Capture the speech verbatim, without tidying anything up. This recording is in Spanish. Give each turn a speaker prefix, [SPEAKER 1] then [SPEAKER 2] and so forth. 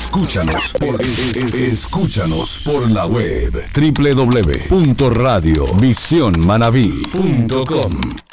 [SPEAKER 1] Escúchanos por, escúchanos por la web doble u doble u doble u punto radio visión manabí punto com.